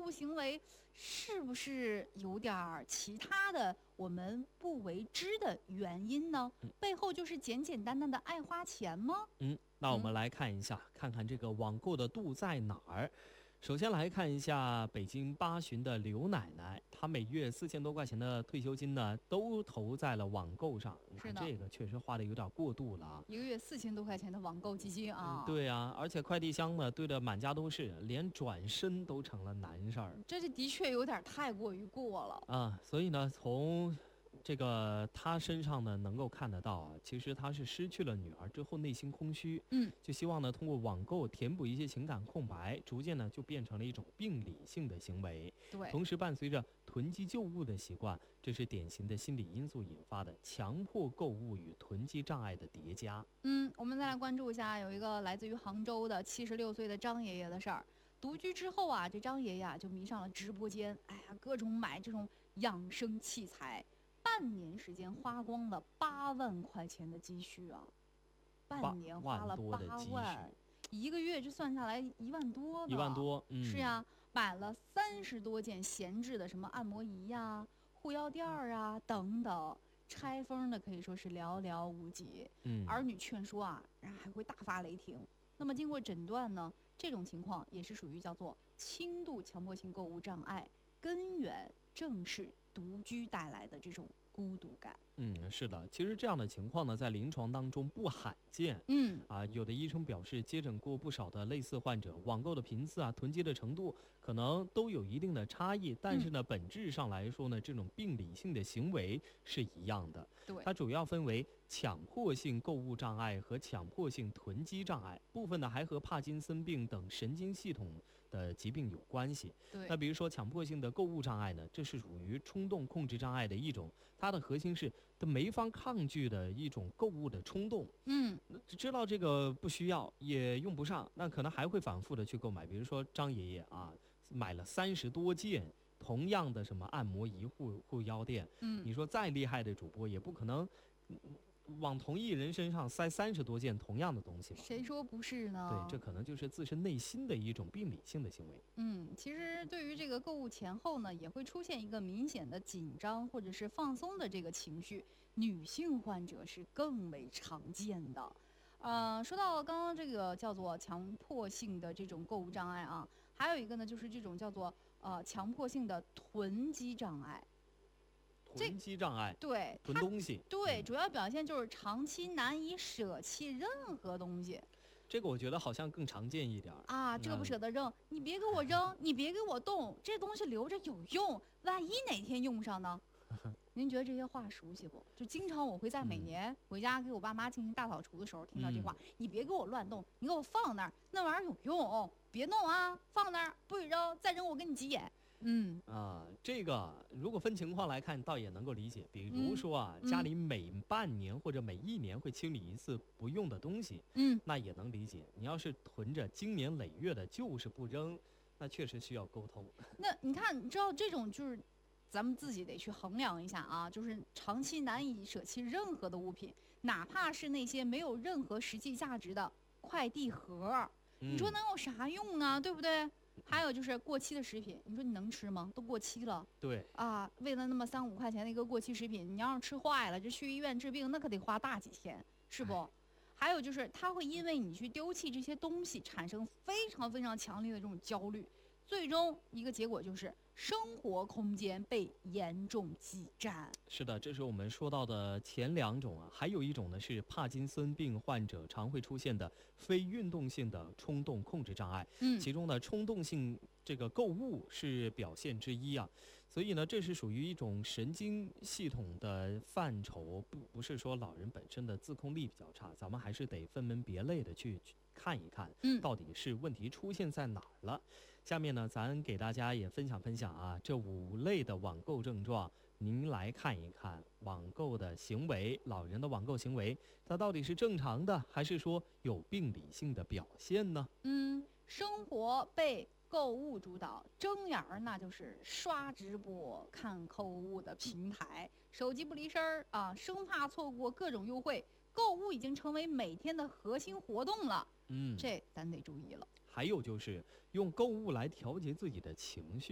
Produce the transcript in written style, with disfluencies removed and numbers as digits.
物行为是不是有点儿其他的我们不为知的原因呢？背后就是简简单单的爱花钱吗？ 那我们来看一下，看看这个网购的度在哪儿。首先来看一下北京八旬的刘奶奶，她每月4000多块钱的退休金呢，都投在了网购上。 是的， 这个确实花的有点过度了啊。 1个月4000多块钱的网购基金啊， 对啊，而且快递箱呢堆得满家都是，连转身都成了难事儿。 这的确有点太过于过了啊。所以呢，从这个他身上呢能够看得到啊，其实他是失去了女儿之后内心空虚，就希望呢通过网购填补一些情感空白，逐渐呢就变成了一种病理性的行为。 对， 同时伴随着囤积旧物的习惯，这是典型的心理因素引发的强迫购物与囤积障碍的叠加。 我们再来关注一下，有一个来自于杭州的76岁的张爷爷的事儿。独居之后啊，这张爷爷就迷上了直播间，各种买这种养生器材。半年时间花光了8万块钱的积蓄啊！半年花了8万，1个月这算下来1万多呢。 1万多， 是呀，买了30多件闲置的什么按摩仪呀、护腰垫啊等等，拆封的可以说是寥寥无几。儿女劝说啊，然后还会大发雷霆。那么经过诊断呢，这种情况也是属于叫做轻度强迫性购物障碍，根源正是独居带来的这种孤独感。 是的，其实这样的情况呢，在临床当中不罕见。有的医生表示，接诊过不少的类似患者，网购的频次啊，囤积的程度可能都有一定的差异，但是呢，本质上来说呢，这种病理性的行为是一样的。 对， 它主要分为强迫性购物障碍和强迫性囤积障碍，部分呢还和帕金森病等神经系统的疾病有关系。 对， 那比如说强迫性的购物障碍呢，这是属于冲动控制障碍的一种，它的核心是没法抗拒的一种购物的冲动。知道这个不需要也用不上，那可能还会反复的去购买。比如说张爷爷啊，买了30多件同样的什么按摩仪、护腰垫，你说再厉害的主播也不可能往同一人身上塞30多件同样的东西吧？ 谁说不是呢？ 对，这可能就是自身内心的一种病理性的行为。 其实对于这个购物前后呢，也会出现一个明显的紧张或者是放松的这个情绪，女性患者是更为常见的。说到刚刚这个叫做强迫性的这种购物障碍啊，还有一个呢，就是这种叫做强迫性的囤积障碍。 囤积障碍， 对， 囤东西， 对，主要表现就是长期难以舍弃任何东西。 这个我觉得好像更常见一点啊，这个不舍得扔，你别给我扔，你别给我动，这东西留着有用，万一哪天用上呢？您觉得这些话熟悉不？就经常我会在每年回家给我爸妈进行大扫除的时候听到这话，你别给我乱动，你给我放那儿，那玩意儿有用，别弄啊，放那儿不许扔，再扔我跟你急眼。 这个如果分情况来看，倒也能够理解。比如说啊，家里每半年或者每1年会清理一次不用的东西，那也能理解。你要是囤着经年累月的，就是不扔，那确实需要沟通。 那你看，你知道这种就是咱们自己得去衡量一下啊，就是长期难以舍弃任何的物品，哪怕是那些没有任何实际价值的快递盒，你说能有啥用啊？对不对？还有就是过期的食品，你说你能吃吗？都过期了。 对啊，为了那么3、5块钱的一个过期食品，你要是吃坏了，这去医院治病那可得花大几千，是不？还有就是它会因为你去丢弃这些东西，产生非常非常强烈的这种焦虑，最终一个结果就是生活空间被严重挤占。 是的，这是我们说到的前2种啊，还有一种呢是帕金森病患者常会出现的非运动性的冲动控制障碍。其中呢冲动性这个购物是表现之一啊，所以呢这是属于一种神经系统的范畴，不是说老人本身的自控力比较差，咱们还是得分门别类的去看一看，到底是问题出现在哪儿了。下面呢，咱给大家也分享分享啊，这5类的网购症状，您来看一看网购的行为，老人的网购行为，它到底是正常的，还是说有病理性的表现呢？ 生活被购物主导，睁眼儿那就是刷直播、看购物的平台，手机不离身儿啊，生怕错过各种优惠。购物已经成为每天的核心活动了，这咱得注意了。 还有就是用购物来调节自己的情绪。